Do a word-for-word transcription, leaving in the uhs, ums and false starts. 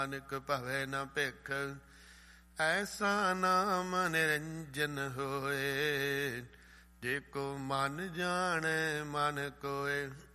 ਨਾਨਕ ਭਵੈ ਨ ਭਿਖ, ਐਸਾ ਨਾਮ ਨਿਰੰਜਨ ਹੋਏ, ਜੇ ਕੋ ਮਨ ਜਾਣੈ ਮਨ ਕੋਇ।